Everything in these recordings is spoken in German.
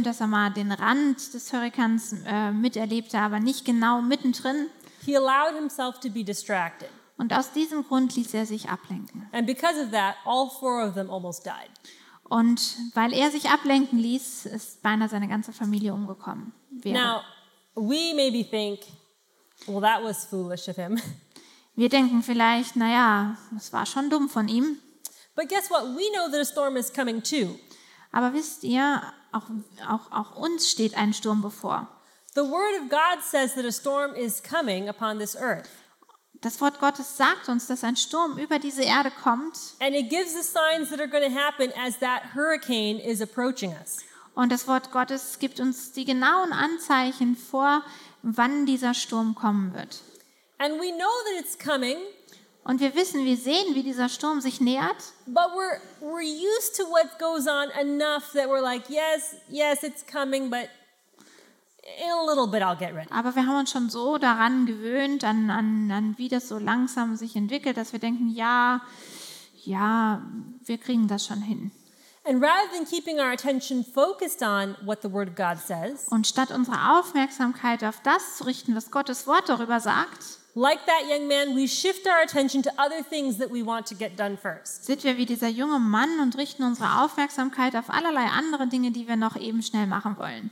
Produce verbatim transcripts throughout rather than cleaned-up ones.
stimmt, dass er mal den Rand des Hurrikans äh, miterlebte, aber nicht genau mittendrin. He allowed himself to be distracted. Und aus diesem Grund ließ er sich ablenken. And because of that, all four of them almost died. Und weil er sich ablenken ließ, ist beinahe seine ganze Familie umgekommen. Wäre. Now, we maybe think, well, that was foolish of him. Wir denken vielleicht, naja, das war schon dumm von ihm. But guess what? We know that a storm is coming too. Aber wisst ihr, auch, auch, auch uns steht ein Sturm bevor. The word of God says that a storm is coming upon this earth. Das Wort Gottes sagt uns, dass ein Sturm über diese Erde kommt. And it gives the signs that are going to happen as that hurricane is approaching us. Und das Wort Gottes gibt uns die genauen Anzeichen vor, wann dieser Sturm kommen wird. And we know that it's coming. Und wir wissen, wir sehen, wie dieser Sturm sich nähert. But we're we're used to what goes on enough that we're like, yes, yes, it's coming, but in a little bit I'll get ready. Aber wir haben uns schon so daran gewöhnt, an, an, an wie das so langsam sich entwickelt, dass wir denken, ja, ja, wir kriegen das schon hin. And rather than keeping our attention focused on what the Word of God says, Und statt unsere Aufmerksamkeit auf das zu richten, was Gottes Wort darüber sagt, like that young man, we shift our attention to other things that we want to get done first. sind wir wie dieser junge Mann und richten unsere Aufmerksamkeit auf allerlei andere Dinge, die wir noch eben schnell machen wollen.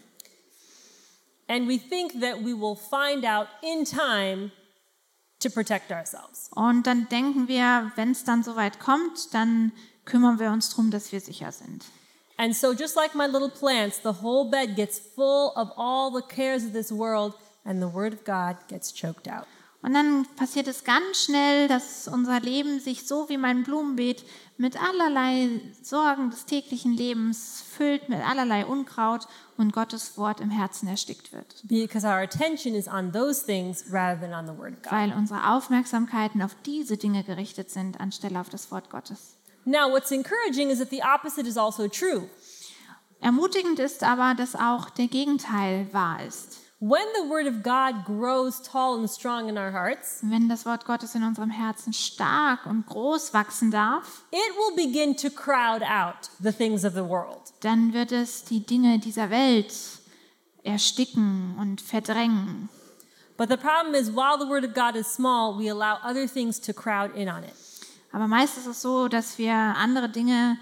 And we think that we will find out in time to protect ourselves. Und dann denken wir, wenn es dann soweit kommt, dann kümmern wir uns darum, dass wir sicher sind. And so just like my little plants, the whole bed gets full of all the cares of this world, and the Word of God gets choked out. Und dann passiert es ganz schnell, dass unser Leben sich so wie mein Blumenbeet mit allerlei Sorgen des täglichen Lebens füllt, mit allerlei Unkraut und Gottes Wort im Herzen erstickt wird. Because our attention is on those things rather than on the Word of God. Weil unsere Aufmerksamkeiten auf diese Dinge gerichtet sind, anstelle auf das Wort Gottes. Now, what's encouraging is that the opposite is also true. Ermutigend ist aber, dass auch der Gegenteil wahr ist. When the Word of God grows tall and strong in our hearts, Wenn das Wort Gottes in unserem Herzen stark und groß wachsen darf, it will begin to crowd out the things of the world. dann wird es die Dinge dieser Welt ersticken und verdrängen. But the problem is, while the Word of God is small, we allow other things to crowd in on it. Aber meist ist es so, dass wir andere Dinge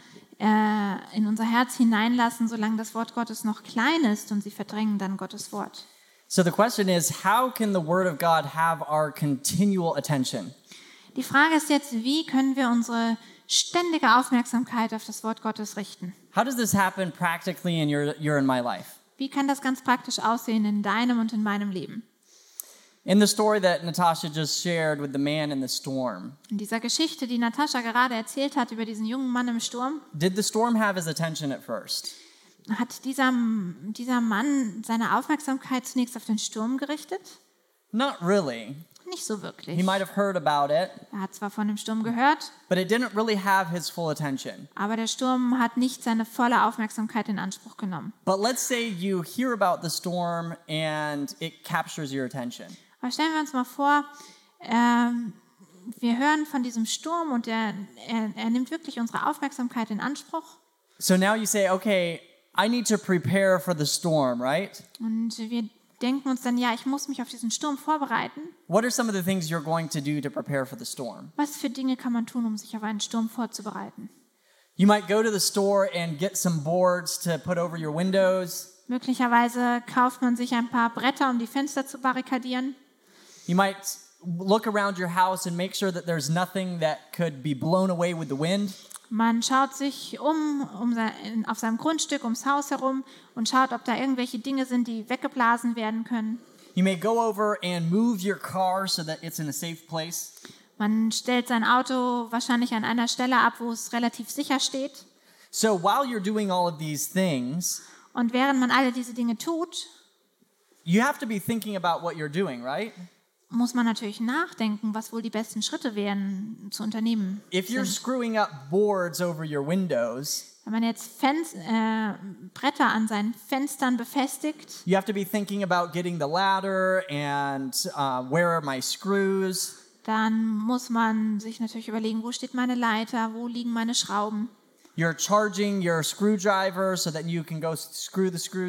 äh, in unser Herz hineinlassen, solange das Wort Gottes noch klein ist, und sie verdrängen dann Gottes Wort. So the question is, how can the Word of God have our continual attention? Die Frage ist jetzt, wie können wir unsere ständige Aufmerksamkeit auf das Wort Gottes richten? How does this happen practically in your, your and my life? Wie kann das ganz praktisch aussehen in deinem und in meinem Leben? In the story that Natasha just shared with the man in the storm, In dieser Geschichte, die Natascha gerade erzählt hat über diesen jungen Mann im Sturm, did the storm have his attention at first? hat dieser, dieser Mann seine Aufmerksamkeit zunächst auf den Sturm gerichtet? Not really. Nicht so wirklich. He might have heard about it, Er hat zwar von dem Sturm gehört, but it didn't really have his full attention. aber der Sturm hat nicht seine volle Aufmerksamkeit in Anspruch genommen. But let's say you hear about the storm and it captures your attention. Aber stellen wir uns mal vor, ähm, wir hören von diesem Sturm und er, er, er nimmt wirklich unsere Aufmerksamkeit in Anspruch. So now you say, okay, I need to prepare for the storm, right? Und wir denken uns dann, ja, ich muss mich auf diesen Sturm vorbereiten. What are some of the things you're going to do to prepare for the storm? Was für Dinge kann man tun, um sich auf einen Sturm vorzubereiten? You might go to the store and get some boards to put over your windows. Möglicherweise kauft man sich ein paar Bretter, um die Fenster zu barrikadieren. You might look around your house and make sure that there's nothing that could be blown away with the wind. Man schaut sich um, um sein, auf seinem Grundstück ums Haus herum und schaut, ob da irgendwelche Dinge sind, die weggeblasen werden können. You may go over and move your car so that it's in a safe place. Man stellt sein Auto wahrscheinlich an einer Stelle ab, wo es relativ sicher steht. So while you're doing all of these things, Und während man alle diese Dinge tut, you have to be thinking about what you're doing, right? muss man natürlich nachdenken, was wohl die besten Schritte wären zu unternehmen. If you're sind. screwing up boards over your windows, Wenn man jetzt Fenst- äh, Bretter an seinen Fenstern befestigt, you have to be thinking about getting the ladder and uh, where are my screws? dann muss man sich natürlich überlegen, wo steht meine Leiter, wo liegen meine Schrauben. You're charging your screwdriver so that you can go screw the screws